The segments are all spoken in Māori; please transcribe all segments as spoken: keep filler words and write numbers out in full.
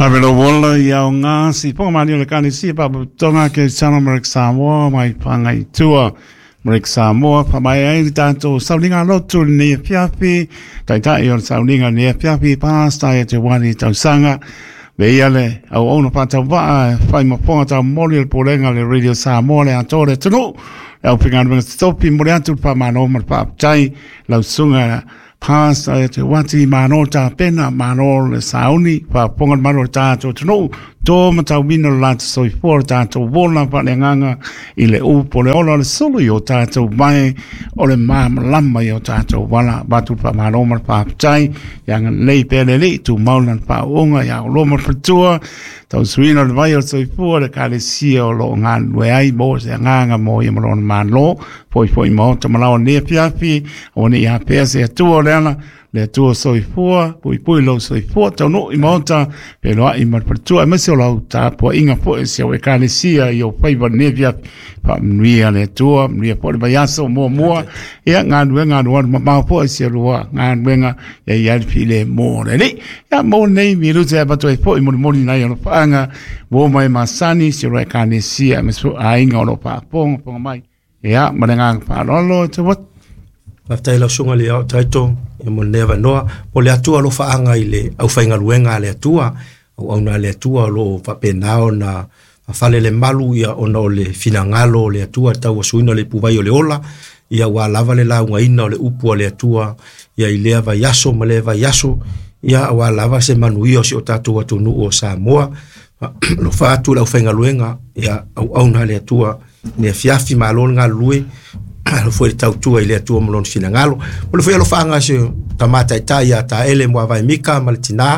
Avelo wola ia o ngā si po mani o le kani si pa tonga ke channel Marek Samoa mai pangai tua Marek Samoa pa mai ai tanto saulinga lotu ni piapi tai tai o saulinga ni piapi pasta e te wani tau sanga veia le au ono pa tau wa fai mo ponga tau moli le polenga le Radio Samoa le atore tunu au pinga no stopi mo le atu pa mano mar pa tai lau sunga pasta e te wati mano ta pena mano le sauni pa ponga mano ta to tunu to matau vino la soi for tanto vola pa le nganga i le upo le ola le solo yo tanto mai o le mam lama yo tanto wala batu pa mano mar pa tai yang lei pe le le tu maulan pa unga ya lo mar fatua tau suina le vai o soi for le kale sia o lo ngan we ai bo se nganga mo i mo man lo poi poi mo to malao ne piafi o ni ya pe se tu o le le tua soifua, pui pui lau soifua, tau no i maota, pe loa i marpatua, e masi o lau ta po inga po e siau e kane sia i o paiva nevia, pa mnuia le tua, mnuia po le baiaso mua mua, ea ngā nuenga, ngā nuenga, mau po e sia lua, ngā nuenga, e iarpi le mō le ni, ea mō nei, mi rute e bato e po i moni moni nai o paanga, wō mai masani, si roe kane sia, e masu a inga o lo pa ponga, ponga mai, ea, marenga pa lolo, te wat, Maftai la sunga le au taito, e mo neva noa, mo le atua lo faanga i le au whainga luenga le atua, au au na le atua lo whapenao na whale le malu ia ona o le finangalo le atua, tau asuina le puwai o le ola, ia wa lava le launga ina o le upua le atua, ia i lea vai yaso, ma lea vai yaso, ia wa lava se manuio si o tatu atu nu o Samoa, lo whaatu lau whainga luenga, ia au au na le atua, ne fiafi ma alon ngā lue, lo foi tau tua ile tua molon fina ngalo o lo foi lo fanga se tamata tai ata ele mo vai mika maltina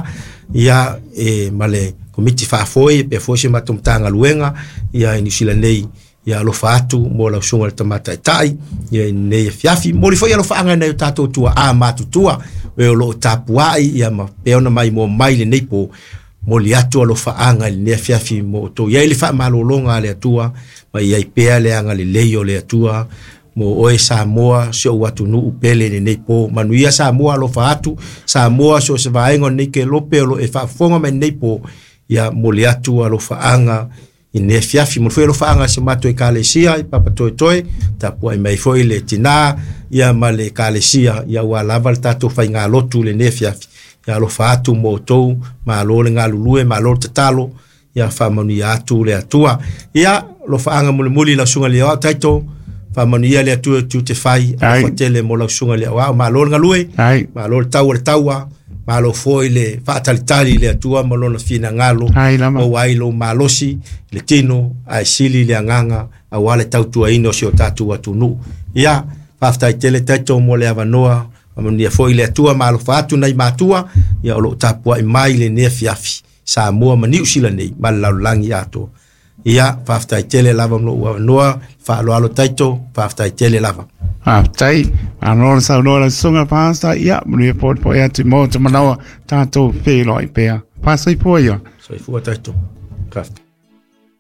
ia e male komiti fa foi pe foi se matum tanga luenga ia ni sila nei ia lo fatu mo la sunga tamata tai ia nei fiafi mo lo foi lo fanga nei tato tua a matu tua e lo tapuai ia ma pe ona mai mo mai le nei po mo li atu lo faanga le fiafi mo to ia le fa malo longa le tua ma ia pe le anga le leio le tua mo oe Samoa se o watu nu upele ne nei po manuia Samoa lo faatu Samoa so se vaengo nei ke lope lo e fa fonga me nei po ia mo le atu lo faanga i ne fiafi mo foi lo faanga se mato e kalesia i papa toi toi ta po ai mai foi le tina ia male kalesia ia wa lava tato fa nga lotu le ne fiafi ia lo faatu mo to ma lo le nga lulue ma lo tatalo ia fa manuia atu le atua ia lo faanga mo le muli la sunga le o taito fa mania le tu tu te fai a fotele mo la sunga le wa ma lo nga lui ma lo tau le taua ma lo foi le fa talitali le tua mo lo fina ngalo o wai lo malosi le tino ai sili le nganga a wale tau tu ino si o tatu atu nu ia fa ftai tele tato mo le avanoa ma ni foi le tua ma lo fatu nai matua ia lo tapua i mai le ne fiafi sa mo ma ni usila nei ma la langi ato ia faftai tele lava no noa fa lo alo taito faftai tele lava ah tai ano sa no la sunga pasta ia mi pot po ia timo tamo tato fe lo ipea pasa i po ia so i fu taito craft